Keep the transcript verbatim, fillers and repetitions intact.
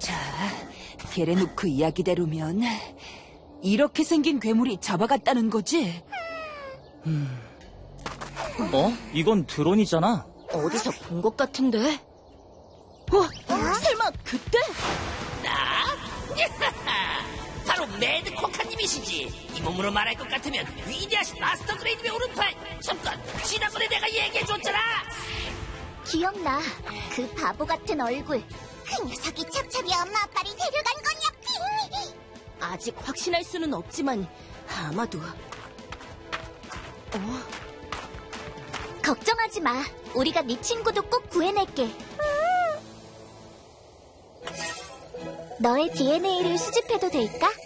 자, 게레누크 이야기대로면 이렇게 생긴 괴물이 잡아갔다는 거지? 어? 이건 드론이잖아. 어디서 본 것 같은데? 어? 설마 그때? 나? 바로 매드 코카님이시지. 이 몸으로 말할 것 같으면 위대하신 마스터 그레이드의 오른팔. 잠깐, 지난번에 내가 얘기해줬잖아. 기억나. 그 바보 같은 얼굴. 그 녀석이 찹찹이 엄마 아빠를 데려간 거냐, 핑! 아직 확신할 수는 없지만 아마도. 어? 걱정하지 마. 우리가 네 친구도 꼭 구해낼게. 너의 디엔에이를 수집해도 될까?